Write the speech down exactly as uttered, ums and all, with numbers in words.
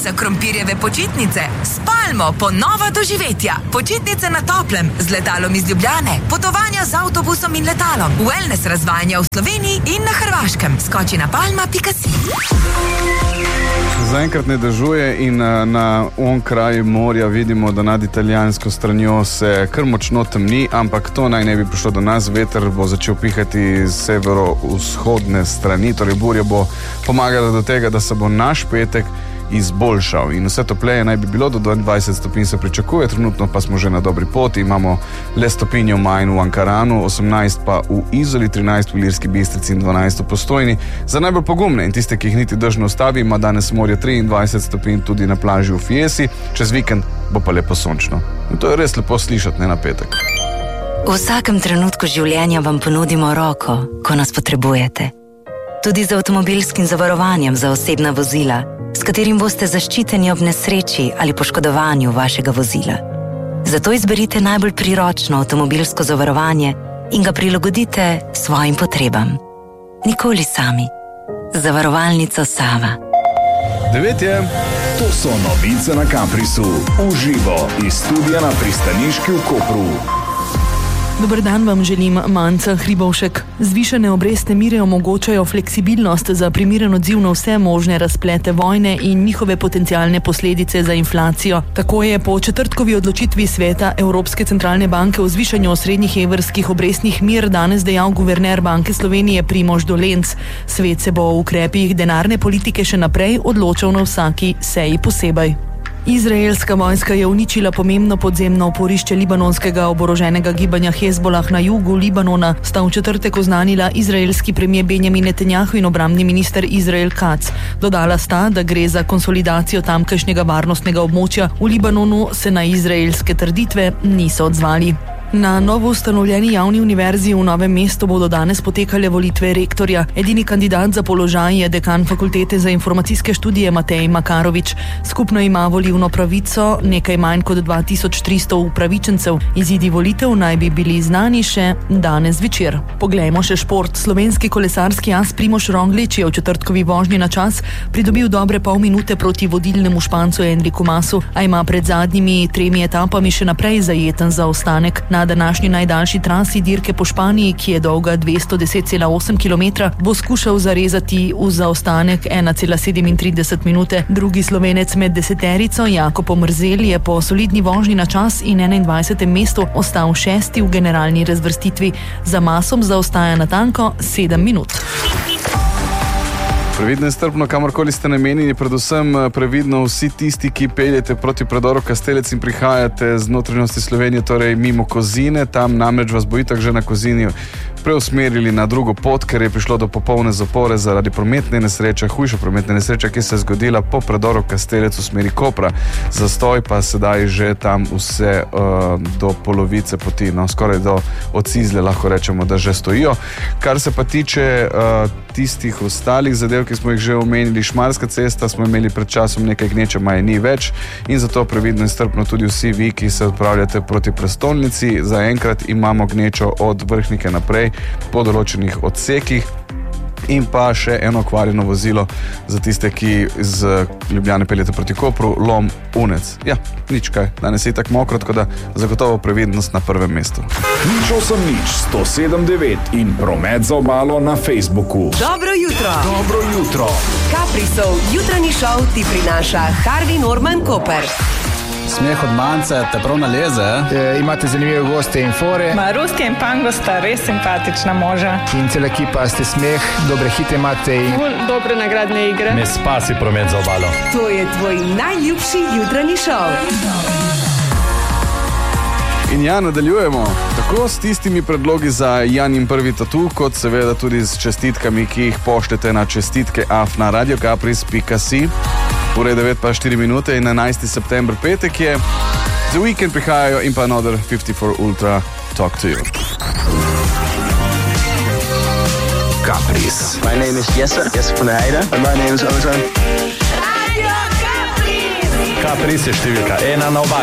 so krompirjeve počitnice. Spalmo, ponova doživetja. Počitnice na toplem, z letalom iz Ljubljane. Potovanja z avtobusom in letalom. Wellness razvajanja v Sloveniji in na Hrvaškem. Skoči na palma pika si. Zaenkrat ne dežuje in na onkraju morja vidimo, da nad italijansko stranjo se kar močno temni, ampak to naj ne bi prišlo do nas. Veter bo začel pihati z severo-vzhodne strani, torej burja bo pomagala do tega, da se bo naš petek izboljšal. In vse topleje naj bi bilo, do dvaindvajset stopinj se pričakuje, trenutno pa smo že na dobri poti, imamo le stopinjo manj v Ankaranu, osemnajst pa v Izoli, trinajst v Ilirski Bistrici in dvanajst v Postojni. Za najbolj pogumne in tiste, ki jih niti dež ne ustavi, ima danes morje triindvajset stopinj tudi na plaži v Fiesi, čez vikend bo pa lepo sončno. In to je res lepo slišati, ne na petek. V vsakem trenutku življenja vam ponudimo roko, ko nas potrebujete. Tudi z avtomobilskim zavarovanjem za osebna vozila, s katerim boste zaščiteni ob nesreči ali poškodovanju vašega vozila. Zato izberite najbolj priročno avtomobilsko zavarovanje in ga prilagodite svojim potrebam. Nikoli sami. Zavarovalnica Sava. Devet je. To so novice na Caprisu. Uživo iz studia na pristaniški v Kopru. Dober dan vam želim, Manca Hribovšek. Zvišane obrestne mere omogočajo fleksibilnost za primeren odziv na vse možne razplete vojne in njihove potencialne posledice za inflacijo. Tako je po četrtkovi odločitvi sveta Evropske centralne banke o zvišanju osrednjih evrskih obrestnih mer danes dejal guverner Banke Slovenije Primož Dolenc. Svet se bo o ukrepih denarne politike še naprej odločal na vsaki seji posebej. Izraelska vojska je uničila pomembno podzemno oporišče libanonskega oboroženega gibanja Hezbolah na jugu Libanona, sta v četrtek oznanila izraelski premier Benjamin Netanjahu in obrambni minister Izrael Katz. Dodala sta, da gre za konsolidacijo tamkajšnjega varnostnega območja. V Libanonu se na izraelske trditve niso odzvali. Na novo ustanovljeni javni univerzi v Novem mestu bodo danes potekale volitve rektorja. Edini kandidat za položaj je dekan fakultete za informacijske študije Matej Makarovič. Skupno ima volilno pravico nekaj manj kot dva tisoč tristo upravičencev. Izidi volitev naj bi bili znani še danes večer. Poglejmo še šport. Slovenski kolesarski as Primož Roglič je v četrtkovi vožnji na čas pridobil dobre pol minute proti vodilnemu Špancu Enriku Masu, a ima pred zadnjimi tremi etapami še naprej zajeten zaostanek. Na današnji najdaljši trasi dirke po Španiji, ki je dolga dvesto deset cela osem kilometra, bo skušal zarezati v zaostanek ena cela sedemintrideset minute. Drugi Slovenec med deseterico, Jakob Omerzel, je po solidni vožnji na čas in enaindvajsetem mestu ostal šesti v generalni razvrstitvi. Za Masom zaostaja natanko sedem minut. Previdno in strpno, kamorkoli ste namenjeni, predvsem previdno vsi tisti, ki peljete proti predoru Kastelec in prihajate z notranjosti Slovenije, torej mimo Kozine, tam namreč vas bo itak že na Kozini preusmerili na drugo pot, ker je prišlo do popolne zapore zaradi prometne nesreče, hujše prometne nesreče, ki se je zgodila po predoru Kastelec v smeri Kopra. Zastoj pa sedaj že tam vse uh, do polovice poti, no, skoraj do Ocizle lahko rečemo, da že stojijo. Kar se pa tiče uh, tistih ostalih zadev, ki smo jih že omenili, Šmarska cesta, smo imeli pred časom nekaj gneče, maje ni več in zato previdno in strpno tudi vsi vi, ki se odpravljate proti prestolnici. Zaenkrat imamo gnečo od Vrhnike naprej po določenih odsekih in pa še eno okvarjeno vozilo za tiste, ki z Ljubljane peljete proti Kopru, Lom Unec. Ja, nič kaj, danes je tako mokro, tako da zagotovo previdnost na prvem mestu. Nič osem nič, sto sedem devet in promet za obalo na Facebooku. Dobro jutro! Dobro jutro! Caprisov jutranji šov ti prinaša Harvey Norman Koper. Smeh od Mance te prav naleze. E, imate zanimive goste in fore. Ma, Rusti in Pango sta res simpatična moža. In cela ekipa ste smeh, dobre hite imate in... Bolj dobre nagradne igre. Ne spasi promet za obalo. To je tvoj najljubši jutranji šov. In ja, nadaljujemo tako s tistimi predlogi za Janin prvi tatu, kot seveda tudi s čestitkami, ki jih pošljete na čestitke af na radio capris pika si. Ure devet pa štiri minute in enajsti september petek je. The Weekend prihajajo in pa Another fifty-four Ultra Talk to You. Capris. My name is Jesse, Jesse van der Heijden. And my name is Ozan. Radio Capris. Capris je številka ena na obali.